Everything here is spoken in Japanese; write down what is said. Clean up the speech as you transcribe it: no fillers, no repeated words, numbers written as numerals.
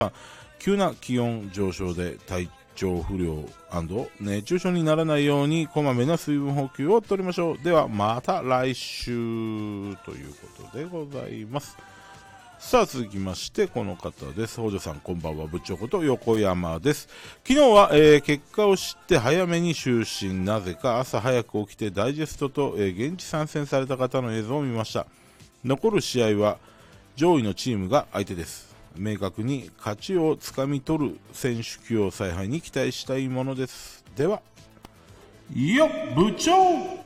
急な気温上昇で体調不良&熱中症にならないようにこまめな水分補給を取りましょう。ではまた来週ということでございます。さあ続きましてこの方です。北条さんこんばんは。部長こと横山です。昨日は、結果を知って早めに就寝、なぜか朝早く起きてダイジェストと、現地参戦された方の映像を見ました。残る試合は上位のチームが相手です。明確に勝ちをつかみ取る選手起用采配に期待したいものです。では、よっ部長。